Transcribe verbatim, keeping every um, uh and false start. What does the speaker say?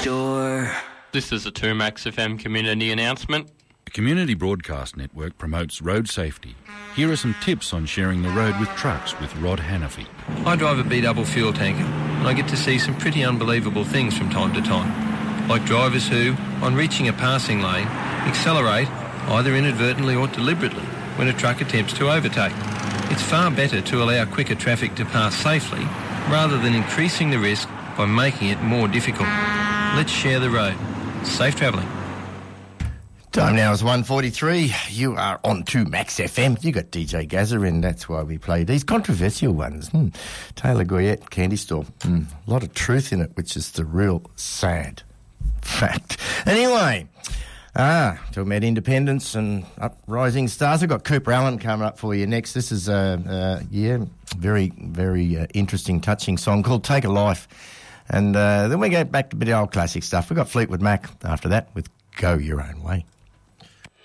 door. This is a two Max F M community announcement. The Community Broadcast Network promotes road safety. Here are some tips on sharing the road with trucks with Rod Hannafy. I drive a B-double fuel tanker and I get to see some pretty unbelievable things from time to time. Like drivers who, on reaching a passing lane, accelerate either inadvertently or deliberately when a truck attempts to overtake. It's far better to allow quicker traffic to pass safely rather than increasing the risk by making it more difficult. Let's share the road. Safe travelling. Time now is one forty-three. You are on two Max F M. You got D J Gazza in. That's why we play these controversial ones. Hmm. Taylor Goyette, Candy Store. Hmm. A lot of truth in it, which is the real sad fact. Anyway, ah, talking about independence and uprising stars. I've got Cooper Allen coming up for you next. This is a, uh, yeah, very, very uh, interesting, touching song called Take a Life. And uh, then we go back to a bit of old classic stuff. We've got Fleetwood Mac after that with Go Your Own Way.